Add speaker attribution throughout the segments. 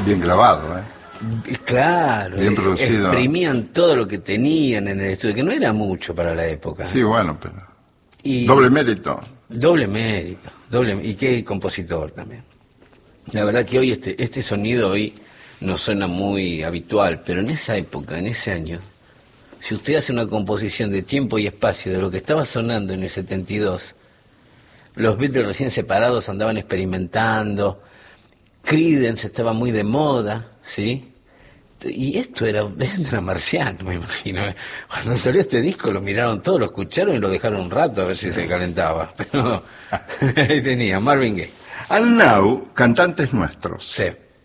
Speaker 1: Bien grabado, ¿eh?
Speaker 2: Claro,
Speaker 1: Bien producido.
Speaker 2: exprimían todo lo que tenían en el estudio, que no era mucho para la época.
Speaker 1: Sí, bueno, pero...
Speaker 2: Y
Speaker 1: doble mérito.
Speaker 2: Doble mérito, y qué compositor también. La verdad que hoy este sonido hoy no suena muy habitual, pero en esa época, en ese año, si usted hace una composición de tiempo y espacio de lo que estaba sonando en el 72, los Beatles recién separados andaban experimentando, Creedence estaba muy de moda, ¿sí? Y esto era marciano, me imagino. Cuando salió este disco lo miraron todos, lo escucharon y lo dejaron un rato a ver si se calentaba. Pero ahí tenía, Marvin Gaye.
Speaker 1: And now, cantantes nuestros.
Speaker 2: Sí.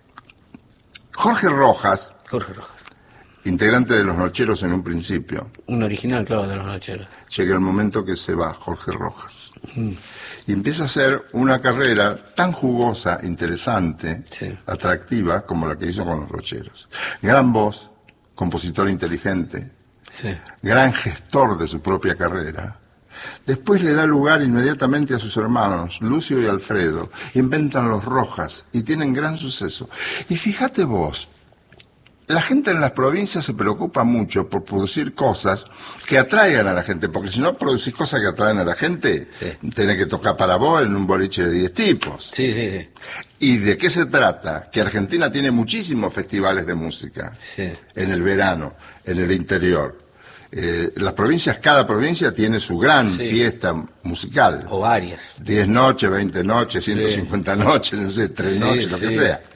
Speaker 1: Jorge Rojas,
Speaker 2: Jorge,
Speaker 1: integrante de Los Nocheros en un principio.
Speaker 2: un original, claro, de Los Nocheros.
Speaker 1: Llega el momento que se va Jorge Rojas. Y empieza a hacer una carrera tan jugosa, interesante,
Speaker 2: Sí.
Speaker 1: atractiva, como la que hizo con Los Nocheros. Gran voz, compositor inteligente,
Speaker 2: Sí.
Speaker 1: gran gestor de su propia carrera. Después le da lugar inmediatamente a sus hermanos, Lucio y Alfredo. Inventan Los Rojas y tienen gran suceso. Y fíjate vos, la gente en las provincias se preocupa mucho por producir cosas que atraigan a la gente, porque si no producís cosas que atraen a la gente,
Speaker 2: Sí.
Speaker 1: tenés que tocar para vos en un boliche de 10 tipos.
Speaker 2: Sí, sí, sí.
Speaker 1: ¿Y de qué se trata? Que Argentina tiene muchísimos festivales de música
Speaker 2: Sí.
Speaker 1: en el verano, en el interior. Las provincias, cada provincia tiene su gran
Speaker 2: Sí.
Speaker 1: fiesta musical.
Speaker 2: O varias.
Speaker 1: 10 noches, 20 noches, 150 noches, no sé, 3
Speaker 2: Sí,
Speaker 1: noches, lo que
Speaker 2: sí.
Speaker 1: sea.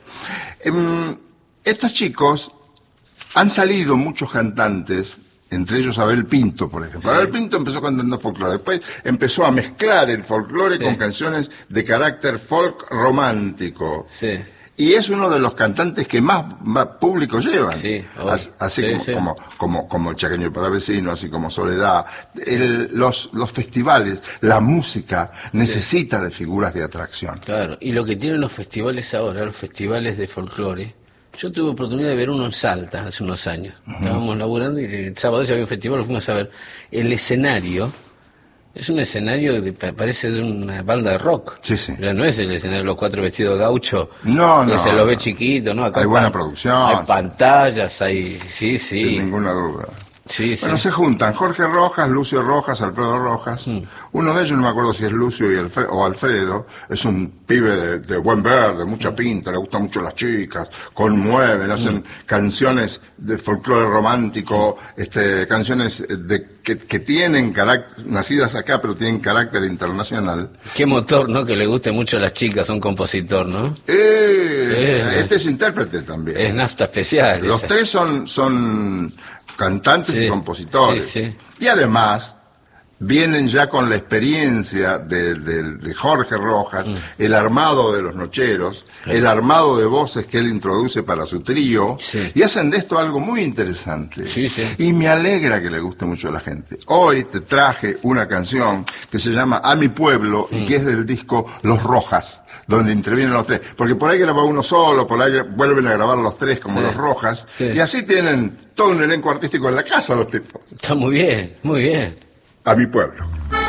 Speaker 1: Estos chicos han salido muchos cantantes, entre ellos Abel Pinto, por ejemplo.
Speaker 2: Sí.
Speaker 1: Abel Pinto empezó cantando folclore, después empezó a mezclar el folclore
Speaker 2: Sí.
Speaker 1: con canciones de carácter folk romántico.
Speaker 2: Sí.
Speaker 1: Y es uno de los cantantes que más público llevan.
Speaker 2: Sí,
Speaker 1: Así
Speaker 2: sí,
Speaker 1: como Chaqueño para Vecino, así como Soledad. Los festivales, la música necesita de figuras de atracción.
Speaker 2: Claro, y lo que tienen los festivales ahora, los festivales de folclore, yo tuve oportunidad de ver uno en Salta hace unos años. Estábamos laburando y el sábado ya había un festival, lo fuimos a ver. El escenario es un escenario que parece de una banda de rock.
Speaker 1: Sí, sí.
Speaker 2: Pero no es el escenario de los 4 vestidos de gaucho.
Speaker 1: No,
Speaker 2: que
Speaker 1: no,
Speaker 2: se lo ve
Speaker 1: no.
Speaker 2: chiquito, ¿no? Acá
Speaker 1: Hay buena producción.
Speaker 2: Hay pantallas, hay... Sí,
Speaker 1: Sin
Speaker 2: sí.
Speaker 1: ninguna duda.
Speaker 2: Sí,
Speaker 1: Bueno,
Speaker 2: sí.
Speaker 1: se juntan Jorge Rojas, Lucio Rojas, Alfredo Rojas. Uno de ellos, no me acuerdo si es Lucio o Alfredo, es un pibe de buen ver, de mucha pinta, le gustan mucho las chicas, conmueven, hacen canciones de folclore romántico, canciones que tienen carácter, nacidas acá, pero tienen carácter internacional.
Speaker 2: Qué motor, ¿no? Que le guste mucho a las chicas, un compositor, ¿no?
Speaker 1: Este es intérprete también.
Speaker 2: Es nafta especial.
Speaker 1: Los
Speaker 2: esa.
Speaker 1: tres son cantantes
Speaker 2: Sí,
Speaker 1: y compositores.
Speaker 2: sí, sí.
Speaker 1: Y además vienen ya con la experiencia de Jorge Rojas, el armado de Los Nocheros, el armado de voces que él introduce para su trío,
Speaker 2: Sí.
Speaker 1: y hacen de esto algo muy interesante.
Speaker 2: Sí, sí.
Speaker 1: Y me alegra que le guste mucho a la gente. Hoy te traje una canción que se llama A mi pueblo y que es del disco Los Rojas, donde intervienen los tres. Porque por ahí graba uno solo, por ahí vuelven a grabar los tres como
Speaker 2: Sí.
Speaker 1: Los Rojas,
Speaker 2: Sí.
Speaker 1: y así tienen todo un elenco artístico en la casa los tipos.
Speaker 2: Está muy bien, muy bien.
Speaker 1: A mi pueblo.